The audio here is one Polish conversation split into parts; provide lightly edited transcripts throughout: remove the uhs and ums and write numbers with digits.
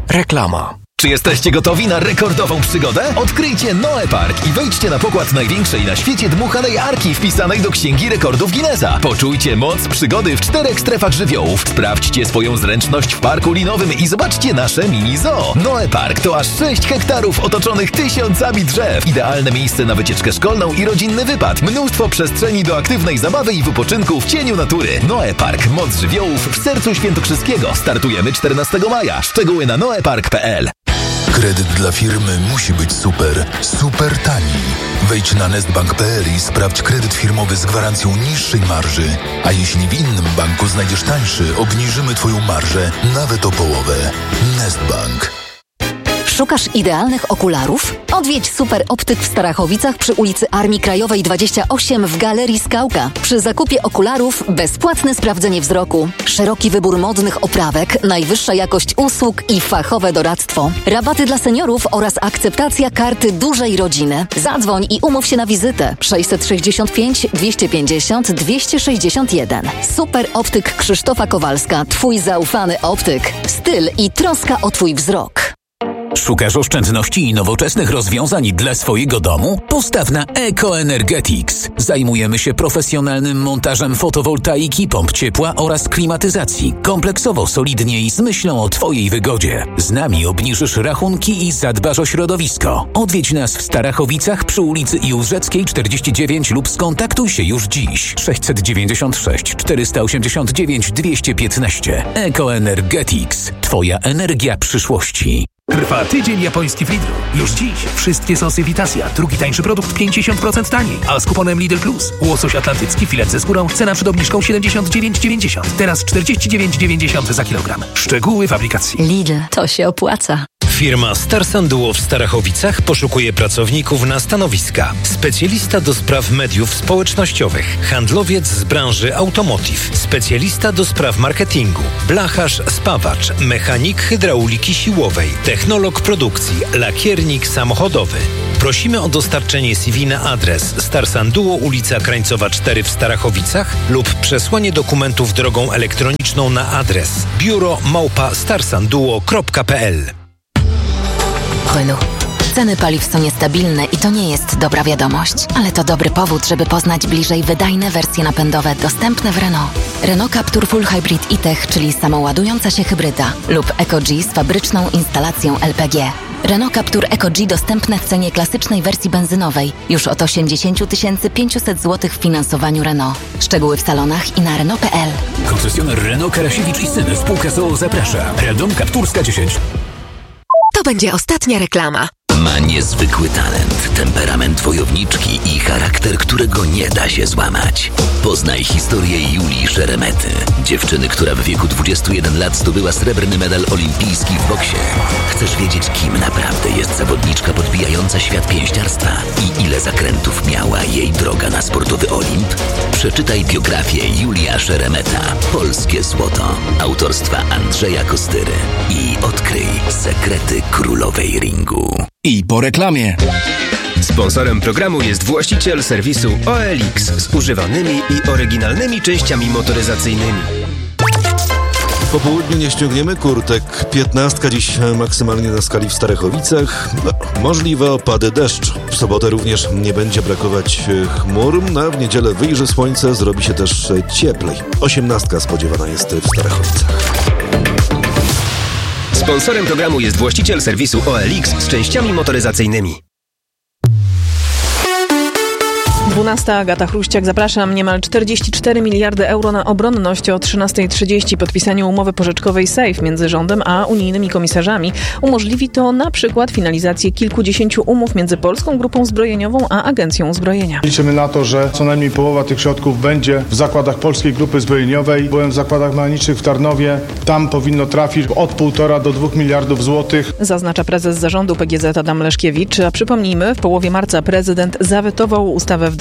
Reklama. Czy jesteście gotowi na rekordową przygodę? Odkryjcie Noe Park i wejdźcie na pokład największej na świecie dmuchanej arki wpisanej do Księgi Rekordów Guinnessa. Poczujcie moc przygody w 4 strefach żywiołów. Sprawdźcie swoją zręczność w parku linowym i zobaczcie nasze mini zoo. Noe Park to aż 6 hektarów otoczonych tysiącami drzew. Idealne miejsce na wycieczkę szkolną i rodzinny wypad. Mnóstwo przestrzeni do aktywnej zabawy i wypoczynku w cieniu natury. Noe Park. Moc żywiołów w sercu świętokrzyskiego. Startujemy 14 maja. Szczegóły na noepark.pl. Kredyt dla firmy musi być super tani. Wejdź na nestbank.pl i sprawdź kredyt firmowy z gwarancją niższej marży. A jeśli w innym banku znajdziesz tańszy, obniżymy Twoją marżę nawet o połowę. Nestbank. Szukasz idealnych okularów? Odwiedź Super Optyk w Starachowicach przy ulicy Armii Krajowej 28 w Galerii Skałka. Przy zakupie okularów bezpłatne sprawdzenie wzroku. Szeroki wybór modnych oprawek, najwyższa jakość usług i fachowe doradztwo. Rabaty dla seniorów oraz akceptacja karty dużej rodziny. Zadzwoń i umów się na wizytę. 665 250 261. Super Optyk Krzysztofa Kowalska. Twój zaufany optyk. Styl i troska o Twój wzrok. Szukasz oszczędności i nowoczesnych rozwiązań dla swojego domu? Postaw na EcoEnergetics. Zajmujemy się profesjonalnym montażem fotowoltaiki, pomp ciepła oraz klimatyzacji. Kompleksowo, solidnie i z myślą o Twojej wygodzie. Z nami obniżysz rachunki i zadbasz o środowisko. Odwiedź nas w Starachowicach przy ulicy Józefskiej 49 lub skontaktuj się już dziś. 696 489 215. EcoEnergetics. Twoja energia przyszłości. Trwa tydzień japoński w Lidlu. Już dziś wszystkie sosy Vitasia. Drugi tańszy produkt 50% taniej. A z kuponem Lidl Plus. Łosoś atlantycki, filet ze skórą. Cena przed obniżką 79,90. Teraz 49,90 za kilogram. Szczegóły w aplikacji. Lidl, to się opłaca. Firma Starsan Duo w Starachowicach poszukuje pracowników na stanowiska. Specjalista do spraw mediów społecznościowych, handlowiec z branży automotive, specjalista do spraw marketingu, blacharz, spawacz, mechanik hydrauliki siłowej, technolog produkcji, lakiernik samochodowy. Prosimy o dostarczenie CV na adres Starsan Duo, ulica Krańcowa 4 w Starachowicach lub przesłanie dokumentów drogą elektroniczną na adres biuro@starsanduo.pl. Renault. Ceny paliw są niestabilne i to nie jest dobra wiadomość, ale to dobry powód, żeby poznać bliżej wydajne wersje napędowe dostępne w Renault. Renault Captur Full Hybrid e-Tech, czyli samoładująca się hybryda, lub Eco-G z fabryczną instalacją LPG. Renault Captur Eco-G dostępne w cenie klasycznej wersji benzynowej już od 80 500 zł w finansowaniu Renault. Szczegóły w salonach i na Renault.pl. Koncesjoner Renault Karasiewicz i Syn spółka z zaprasza. Radom Kapturska 10. To będzie ostatnia reklama. Ma niezwykły talent, temperament wojowniczki i charakter, którego nie da się złamać. Poznaj historię Julii Szeremety, dziewczyny, która w wieku 21 lat zdobyła srebrny medal olimpijski w boksie. Chcesz wiedzieć, kim naprawdę jest zawodniczka podbijająca świat pięściarstwa i ile zakrętów miała jej droga na sportowy Olimp? Przeczytaj biografię Julia Szeremeta, Polskie Złoto, autorstwa Andrzeja Kostyry i odkryj sekrety królowej ringu. I po reklamie. Sponsorem programu jest właściciel serwisu OLX z używanymi i oryginalnymi częściami motoryzacyjnymi. Po południu nie ściągniemy kurtek. 15 dziś maksymalnie na skali w Starachowicach. Możliwe opady deszczu. W sobotę również nie będzie brakować chmur. A w niedzielę wyjrzy słońce, zrobi się też cieplej. 18 spodziewana jest w Starachowicach. Sponsorem programu jest właściciel serwisu OLX z częściami motoryzacyjnymi. 12. Agata Chruściak, zapraszam. Niemal 44 miliardy euro na obronność o 13:30. Podpisanie umowy pożyczkowej SAFE między rządem a unijnymi komisarzami umożliwi to na przykład finalizację kilkudziesięciu umów między Polską Grupą Zbrojeniową a Agencją Uzbrojenia. Liczymy na to, że co najmniej połowa tych środków będzie w zakładach Polskiej Grupy Zbrojeniowej. Byłem w zakładach mechanicznych w Tarnowie. Tam powinno trafić od 1,5 do 2 miliardów złotych. Zaznacza prezes zarządu PGZ Adam Leszkiewicz. A przypomnijmy, w połowie marca prezydent zawetował ustawę wdrażającą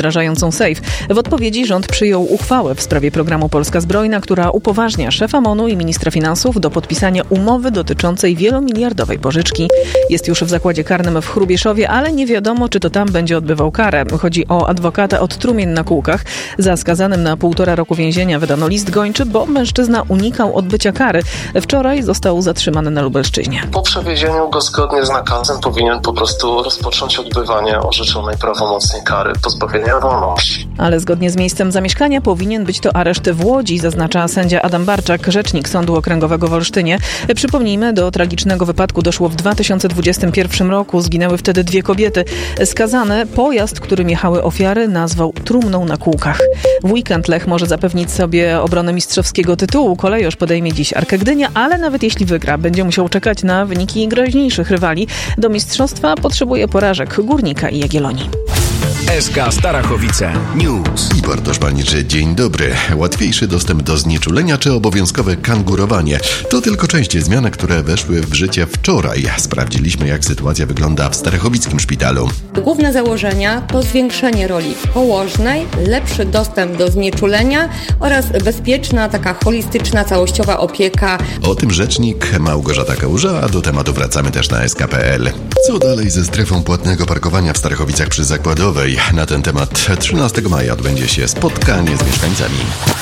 wdrażającą SAFE. W odpowiedzi rząd przyjął uchwałę w sprawie programu Polska Zbrojna, która upoważnia szefa MON-u i ministra finansów do podpisania umowy dotyczącej wielomiliardowej pożyczki. Jest już w zakładzie karnym w Hrubieszowie, ale nie wiadomo, czy to tam będzie odbywał karę. Chodzi o adwokata od trumien na kółkach. Za skazanym na 1,5 roku więzienia wydano list gończy, bo mężczyzna unikał odbycia kary. Wczoraj został zatrzymany na Lubelszczyźnie. Po przewiezieniu go zgodnie z nakazem powinien po prostu rozpocząć odbywanie orzeczonej prawomocnej kary pozbawienia wolności. Ale zgodnie z miejscem zamieszkania powinien być to areszt w Łodzi, zaznacza sędzia Adam Barczak, rzecznik Sądu Okręgowego w Olsztynie. Przypomnijmy, do tragicznego wypadku doszło w 2021 roku. Zginęły wtedy 2 kobiety. Skazany pojazd, którym jechały ofiary, nazwał trumną na kółkach. W weekend Lech może zapewnić sobie obronę mistrzowskiego tytułu. Kolejorz podejmie dziś Arkę Gdynia, ale nawet jeśli wygra, będzie musiał czekać na wyniki groźniejszych rywali. Do mistrzostwa potrzebuje porażek Górnika i Jagiellonii. SK Starachowice News. I Bartosz Paniczy, dzień dobry. Łatwiejszy dostęp do znieczulenia czy obowiązkowe kangurowanie to tylko część zmian, które weszły w życie wczoraj. Sprawdziliśmy, jak sytuacja wygląda w starachowickim szpitalu. Główne założenia to zwiększenie roli położnej, lepszy dostęp do znieczulenia oraz bezpieczna, taka holistyczna, całościowa opieka. O tym rzecznik Małgorzata Kałuża, a do tematu wracamy też na SK.pl. Co dalej ze strefą płatnego parkowania w Starachowicach przy Zakładowej? Na ten temat 13 maja odbędzie się spotkanie z mieszkańcami.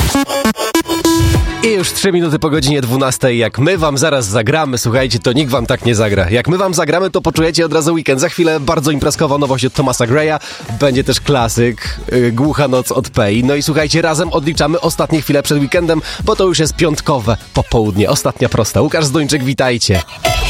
I już 3 minuty po godzinie 12, jak my wam zaraz zagramy, słuchajcie, to nikt wam tak nie zagra. Jak my wam zagramy, to poczujecie od razu weekend. Za chwilę bardzo imprezkowa nowość od Thomasa Greya, będzie też klasyk, Głucha noc od Pei. No i słuchajcie, razem odliczamy ostatnie chwile przed weekendem, bo to już jest piątkowe popołudnie. Ostatnia prosta. Łukasz Zduńczyk, witajcie.